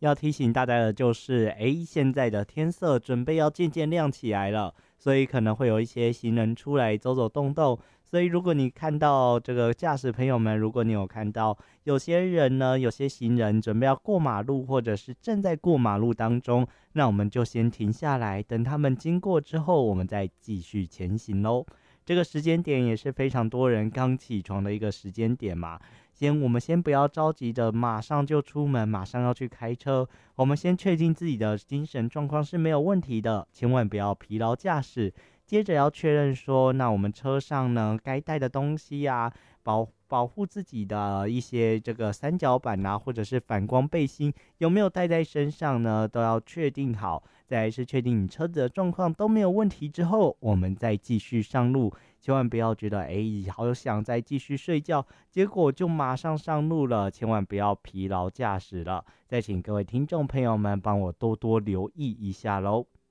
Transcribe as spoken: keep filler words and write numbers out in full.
要提醒大家的就是，诶，现在的天色准备要渐渐亮起来了，所以可能会有一些行人出来走走动动。所以如果你看到这个驾驶朋友们，如果你有看到有些人呢，有些行人准备要过马路，或者是正在过马路当中，那我们就先停下来，等他们经过之后，我们再继续前行咯。这个时间点也是非常多人刚起床的一个时间点嘛。先，我们先不要着急的马上就出门，马上要去开车。我们先确定自己的精神状况是没有问题的，千万不要疲劳驾驶。接着要确认说，那我们车上呢该带的东西啊，保保护自己的一些这个三角板啊，或者是反光背心有没有带在身上呢，都要确定好。再来是确定你车子的状况都没有问题之后，我们再继续上路。千万不要觉得哎，好想再继续睡觉，结果就马上上路了。千万不要疲劳驾驶了。再请各位听众朋友们帮我多多留意一下咯。